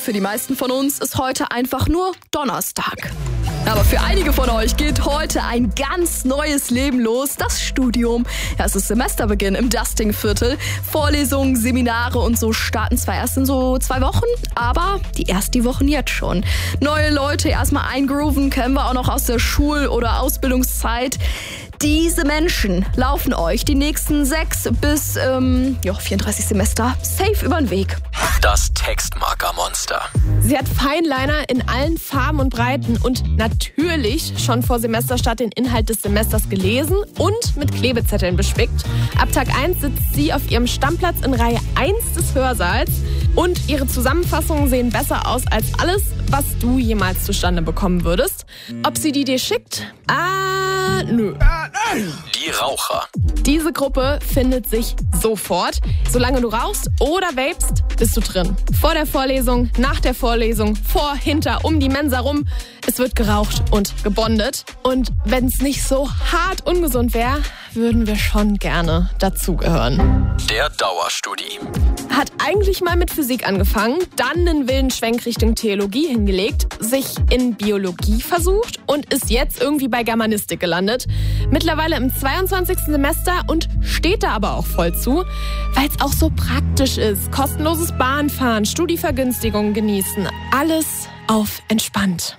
für die meisten von uns ist heute einfach nur Donnerstag. Aber für einige von euch geht heute ein ganz neues Leben los, das Studium. Ja, es ist Semesterbeginn im Dustingviertel. Vorlesungen, Seminare und so starten zwar erst in so 2 Wochen, aber die Wochen jetzt schon. Neue Leute erstmal eingrooven, kennen wir auch noch aus der Schul- oder Ausbildungszeit. Diese Menschen laufen euch die nächsten 6 bis 34 Semester safe über den Weg. Das Textmarker-Monster. Sie hat Fineliner in allen Farben und Breiten und natürlich schon vor Semesterstart den Inhalt des Semesters gelesen und mit Klebezetteln bespickt. Ab Tag 1 sitzt sie auf ihrem Stammplatz in Reihe 1 des Hörsaals und ihre Zusammenfassungen sehen besser aus als alles, was du jemals zustande bekommen würdest. Ob sie die dir schickt? Nö. Die Raucher. Diese Gruppe findet sich sofort. Solange du rauchst oder vapest, bist du drin. Vor der Vorlesung, nach der Vorlesung, vor, hinter, um die Mensa rum. Es wird geraucht und gebondet. Und wenn es nicht so hart ungesund wäre, würden wir schon gerne dazugehören. Der Dauerstudie. Hat eigentlich mal mit Physik angefangen, dann einen wilden Schwenk Richtung Theologie hingelegt, sich in Biologie versucht und ist jetzt irgendwie bei Germanistik gelandet. Mittlerweile im 22. Semester und steht da aber auch voll zu, weil es auch so praktisch ist. Kostenloses Bahnfahren, Studievergünstigungen genießen, alles auf entspannt.